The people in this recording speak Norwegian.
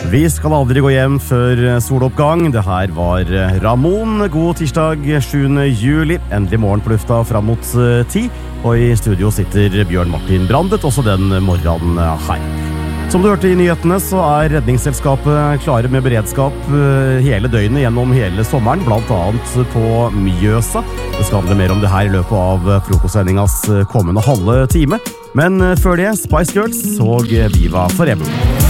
Vi skal aldri gå hjem før soloppgang. Det her var Ramón. God tirsdag 7. juli. Endelig morgen på lufta fram mot 10. Og i studio sitter Bjørn Martin Brandet, også den morgenen her. Som du hørte i nyhetene, så Redningsselskapet klare med beredskap hele døgnet gjennom hele sommeren, blant annet på Mjøsa. Det skal handle mer om det her i løpet av frokostsendingas kommende halve time. Men før det, Spice Girls og Viva Forever.